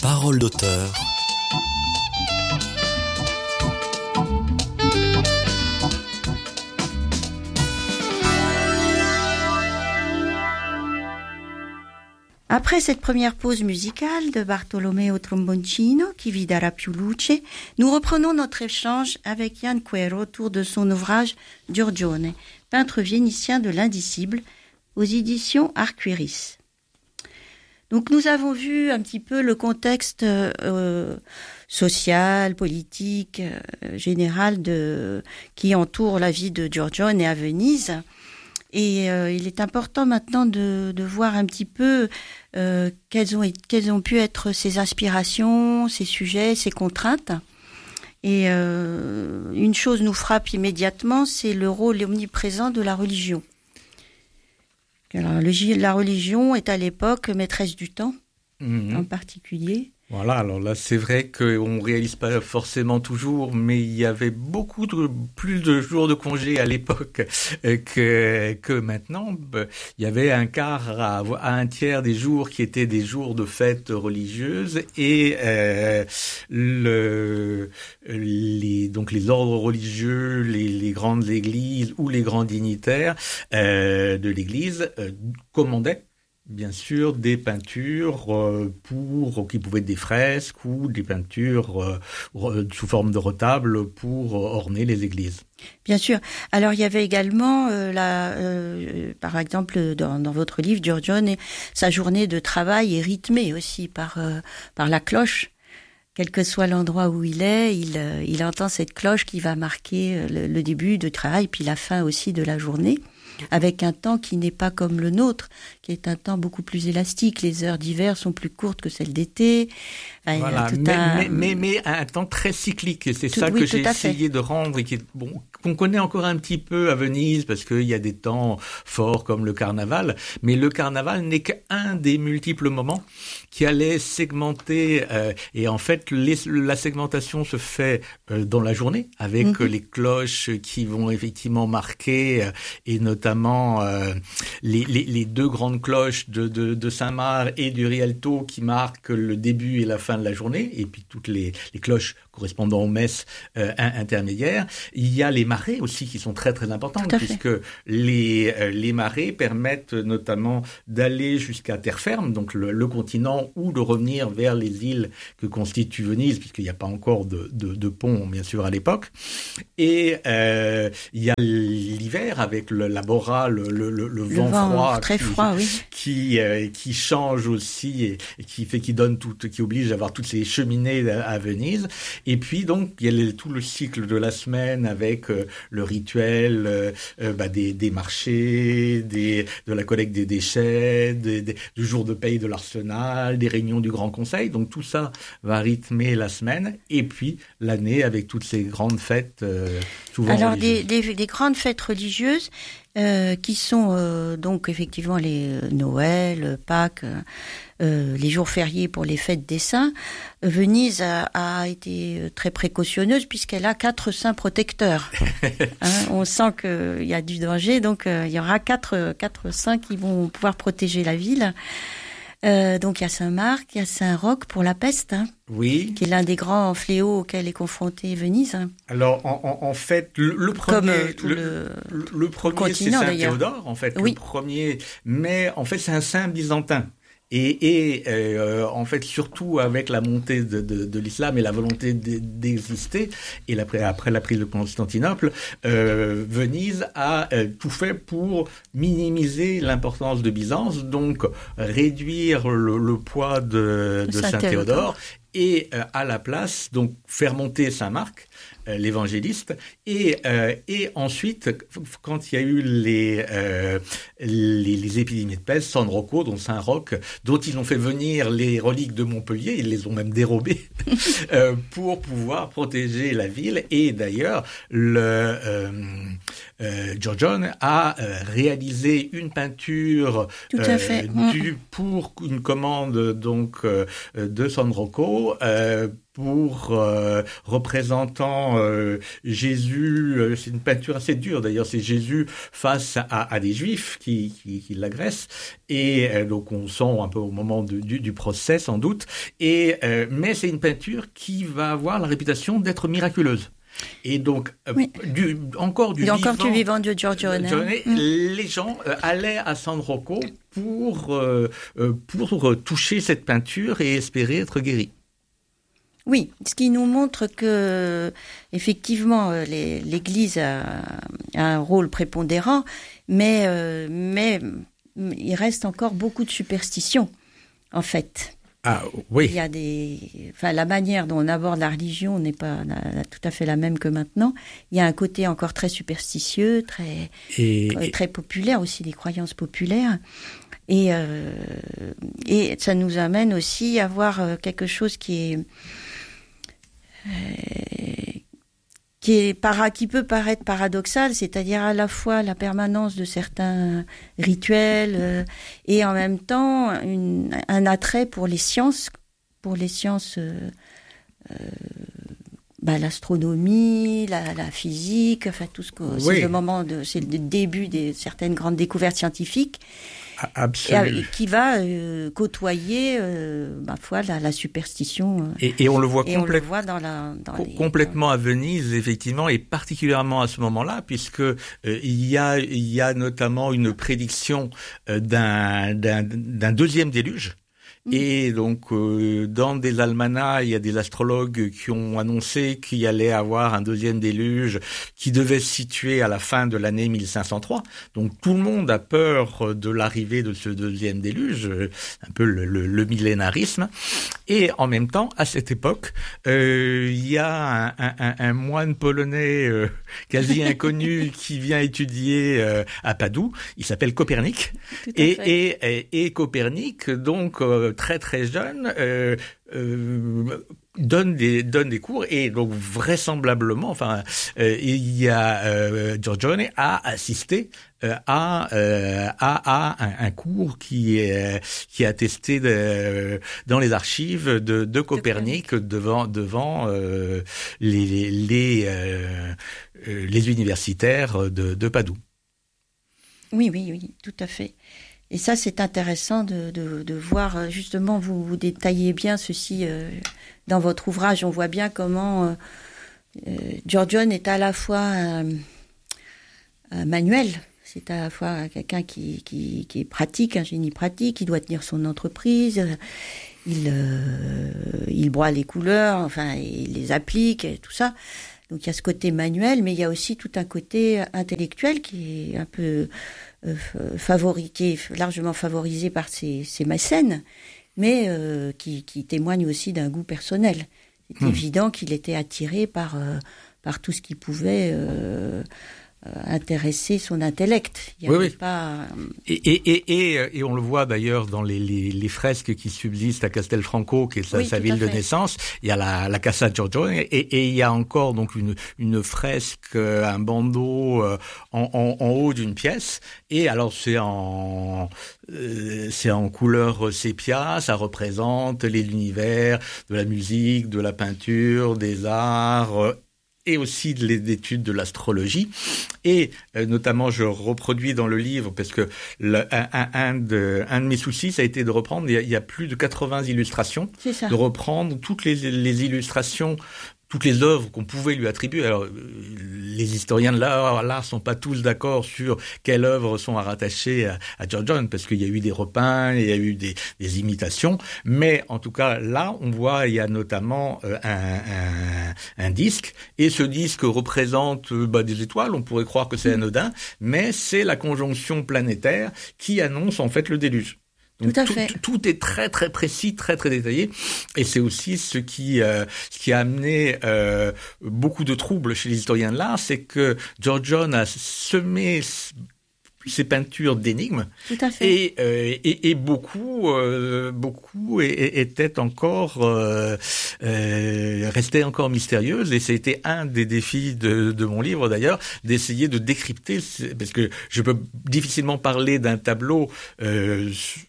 Parole d'auteur. Après cette première pause musicale de Bartolomeo Tromboncino, Chi vi darà più luce, nous reprenons notre échange avec Jan Quero autour de son ouvrage Giorgione, peintre vénitien de l'indicible, aux éditions Arcueris. Donc nous avons vu un petit peu le contexte social, politique, général qui entoure la vie de Giorgione à Venise. Et il est important maintenant de voir un petit peu quelles ont pu être ses aspirations, ses sujets, ses contraintes. Et une chose nous frappe immédiatement, c'est le rôle omniprésent de la religion. Alors, la religion est à l'époque maîtresse du temps, en particulier. Voilà, alors là, c'est vrai qu'on réalise pas forcément toujours, mais il y avait plus de jours de congé à l'époque que maintenant. Il y avait un quart à un tiers des jours qui étaient des jours de fêtes religieuses et donc les ordres religieux, les grandes églises ou les grands dignitaires de l'église commandaient bien sûr des peintures qui pouvaient être des fresques ou des peintures sous forme de retables pour orner les églises. Bien sûr. Alors il y avait également par exemple dans votre livre Giorgione, sa journée de travail est rythmée aussi par la cloche. Quel que soit l'endroit où il est, il entend cette cloche qui va marquer le début du travail puis la fin aussi de la journée, avec un temps qui n'est pas comme le nôtre, qui est un temps beaucoup plus élastique. Les heures d'hiver sont plus courtes que celles d'été. Enfin, voilà, mais un temps très cyclique. Et c'est ça que j'ai essayé de rendre et qu'on connaît encore un petit peu à Venise parce qu'il y a des temps forts comme le carnaval. Mais le carnaval n'est qu'un des multiples moments qui allait segmenter. Et en fait, la segmentation se fait dans la journée avec les cloches qui vont effectivement marquer et notamment les deux grandes cloches de Saint-Marc et du Rialto qui marquent le début et la fin de la journée, et puis toutes les cloches correspondant aux messes intermédiaires. Il y a les marées aussi qui sont très très importantes puisque les marées permettent notamment d'aller jusqu'à terre ferme, donc le continent, ou de revenir vers les îles que constitue Venise, puisqu'il n'y a pas encore de pont bien sûr à l'époque. Et il y a l'hiver avec la bora, le vent froid, très froid, oui, qui change aussi et qui donne qui oblige à avoir toutes ces cheminées à Venise. Et puis donc il y a tout le cycle de la semaine avec le rituel des marchés, de la collecte des déchets, du jour de paye de l'Arsenal, des réunions du Grand Conseil. Donc tout ça va rythmer la semaine et puis l'année avec toutes ces grandes fêtes souvent alors religieuses. des grandes fêtes religieuses qui sont donc effectivement les Noël, Pâques, les jours fériés pour les fêtes des saints. Venise a été très précautionneuse puisqu'elle a 4 saints protecteurs. On sent qu'il y a du danger, donc il y aura 4 saints qui vont pouvoir protéger la ville. Donc il y a Saint-Marc, il y a Saint-Roch pour la peste, oui, qui est l'un des grands fléaux auxquels est confrontée Venise. Alors en fait le premier, le premier c'est Saint Théodore en fait, oui. Le premier, mais en fait c'est un saint byzantin. Et en fait, surtout avec la montée de l'islam et la volonté d'exister, et après la prise de Constantinople, Venise a tout fait pour minimiser l'importance de Byzance, donc réduire le poids de Saint Théodore, et à la place, donc faire monter Saint Marc, l'évangéliste, et ensuite, quand il y a eu les épidémies de peste, San Rocco, dont Saint-Roch, dont ils ont fait venir les reliques de Montpellier, ils les ont même dérobées pour pouvoir protéger la ville. Et d'ailleurs, Giorgione a réalisé une peinture pour une commande donc de San Rocco tableau représentant Jésus. C'est une peinture assez dure d'ailleurs. C'est Jésus face à des Juifs qui l'agressent. Et donc on sent un peu au moment du procès sans doute. Mais c'est une peinture qui va avoir la réputation d'être miraculeuse. Et donc, encore du vivant de Giorgione, les gens allaient à San Rocco pour toucher cette peinture et espérer être guéris. Oui, ce qui nous montre que, effectivement, l'Église a un rôle prépondérant, mais il reste encore beaucoup de superstitions, en fait. Ah oui. Il y a la manière dont on aborde la religion n'est pas tout à fait la même que maintenant. Il y a un côté encore très superstitieux, très populaire aussi, des croyances populaires. Et ça nous amène aussi à voir quelque chose qui peut paraître paradoxal, c'est-à-dire à la fois la permanence de certains rituels et en même temps un attrait pour les sciences, l'astronomie, la physique, enfin tout ce que c'est le début de certaines grandes découvertes scientifiques. Absolument. Qui va côtoyer la superstition. Et on le voit complètement à Venise, effectivement, et particulièrement à ce moment-là, puisque il y a notamment une prédiction d'un deuxième déluge. Et donc, dans des almanachs, il y a des astrologues qui ont annoncé qu'il y allait avoir un deuxième déluge qui devait se situer à la fin de l'année 1503. Donc, tout le monde a peur de l'arrivée de ce deuxième déluge, un peu le millénarisme. Et en même temps, à cette époque, il y a un moine polonais quasi inconnu qui vient étudier à Padoue. Il s'appelle Copernic. Et Copernic, donc très très jeune, donne des cours, et donc vraisemblablement, il y a Giorgione a assisté à un cours qui est attesté dans les archives de Copernic devant les universitaires de Padoue. Oui, tout à fait. Et ça, c'est intéressant de voir, justement, vous détaillez bien ceci dans votre ouvrage. On voit bien comment Giorgione est à la fois un manuel, c'est à la fois quelqu'un qui est pratique, un génie pratique, qui doit tenir son entreprise, il broie les couleurs, il les applique, et tout ça. Donc il y a ce côté manuel, mais il y a aussi tout un côté intellectuel qui est un peu qui est largement favorisé par ses mécènes, mais qui témoigne aussi d'un goût personnel. C'est évident qu'il était attiré par tout ce qui pouvait intéresser son intellect. Il y avait pas... Et on le voit d'ailleurs dans les fresques qui subsistent à Castelfranco, qui est sa ville de naissance. Il y a la Casa Giorgione, et il y a encore donc une fresque, un bandeau en haut d'une pièce. Et alors c'est en couleur sépia, ça représente l'univers de la musique, de la peinture, des arts, et aussi de l'étude de l'astrologie. Et notamment, je reproduis dans le livre, parce que un de mes soucis, ça a été de reprendre, il y a plus de 80 illustrations, de reprendre toutes les illustrations, toutes les œuvres qu'on pouvait lui attribuer. Alors, les historiens de l'art sont pas tous d'accord sur quelles œuvres sont à rattacher à Giorgione, parce qu'il y a eu des repeints, il y a eu des imitations, mais en tout cas, là, on voit, il y a notamment un disque, et ce disque représente des étoiles. On pourrait croire que c'est anodin, mais c'est la conjonction planétaire qui annonce en fait le déluge. Donc, tout est très très précis, très très détaillé, et c'est aussi ce qui a amené beaucoup de troubles chez les historiens de l'art, c'est que Giorgione a semé ces peintures d'énigmes. Tout à fait. Et beaucoup étaient encore restaient encore mystérieuses, et c'était un des défis de mon livre d'ailleurs, d'essayer de décrypter, parce que je peux difficilement parler d'un tableau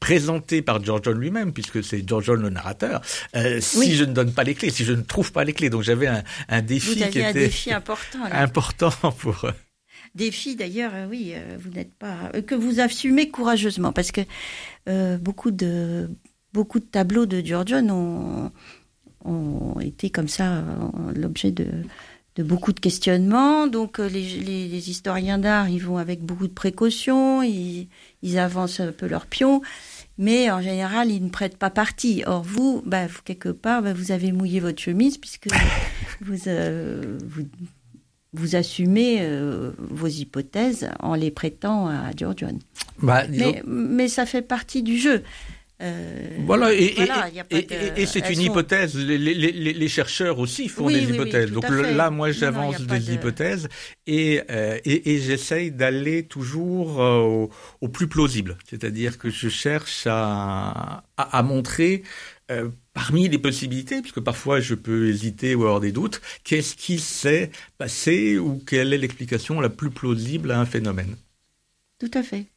présenté par George John lui-même, puisque c'est George John le narrateur, si je ne donne pas les clés, si je ne trouve pas les clés. Donc j'avais un défi qui était... un défi important. Là. Important pour... Défi d'ailleurs, vous n'êtes pas... que vous assumez courageusement, parce que beaucoup de tableaux de George John ont été comme ça l'objet de beaucoup de questionnements. Donc les historiens d'art, ils vont avec beaucoup de précautions, ils avancent un peu leur pion, mais en général, ils ne prêtent pas parti. Or vous, quelque part, vous avez mouillé votre chemise puisque vous assumez vos hypothèses en les prêtant à George John. Mais ça fait partie du jeu. Et c'est une hypothèse. Les chercheurs aussi font des hypothèses. Donc là, moi, j'avance des hypothèses et j'essaye d'aller toujours au plus plausible. C'est-à-dire que je cherche à montrer parmi les possibilités, puisque parfois je peux hésiter ou avoir des doutes, qu'est-ce qui s'est passé ou quelle est l'explication la plus plausible à un phénomène. Tout à fait.